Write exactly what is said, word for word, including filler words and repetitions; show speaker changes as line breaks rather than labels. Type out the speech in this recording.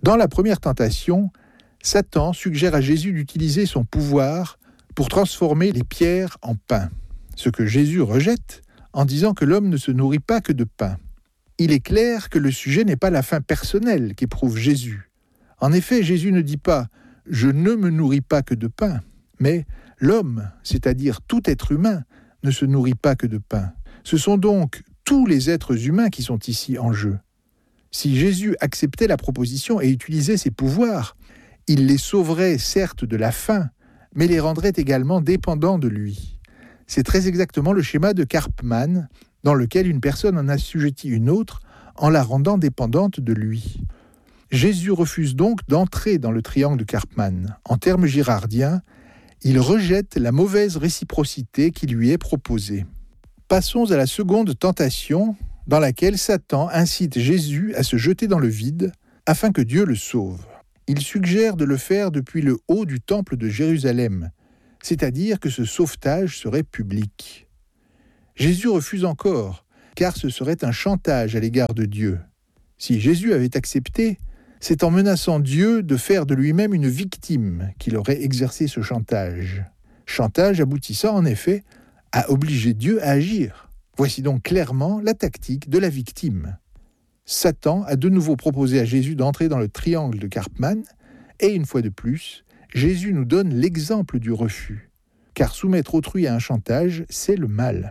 Dans la première tentation, Satan suggère à Jésus d'utiliser son pouvoir pour transformer les pierres en pain, ce que Jésus rejette en disant que l'homme ne se nourrit pas que de pain. Il est clair que le sujet n'est pas la faim personnelle qu'éprouve Jésus. En effet, Jésus ne dit pas « je ne me nourris pas que de pain », mais l'homme, c'est-à-dire tout être humain, ne se nourrit pas que de pain. Ce sont donc tous les êtres humains qui sont ici en jeu. Si Jésus acceptait la proposition et utilisait ses pouvoirs, il les sauverait certes de la faim, mais les rendrait également dépendants de lui. C'est très exactement le schéma de Karpman, dans lequel une personne en assujettit une autre en la rendant dépendante de lui. Jésus refuse donc d'entrer dans le triangle de Karpman. En termes girardiens, il rejette la mauvaise réciprocité qui lui est proposée. Passons à la seconde tentation, dans laquelle Satan incite Jésus à se jeter dans le vide afin que Dieu le sauve. Il suggère de le faire depuis le haut du temple de Jérusalem, c'est-à-dire que ce sauvetage serait public. Jésus refuse encore, car ce serait un chantage à l'égard de Dieu. Si Jésus avait accepté, c'est en menaçant Dieu de faire de lui-même une victime qu'il aurait exercé ce chantage. Chantage aboutissant en effet à obliger Dieu à agir. Voici donc clairement la tactique de la victime. Satan a de nouveau proposé à Jésus d'entrer dans le triangle de Karpman, et une fois de plus, Jésus nous donne l'exemple du refus. Car soumettre autrui à un chantage, c'est le mal.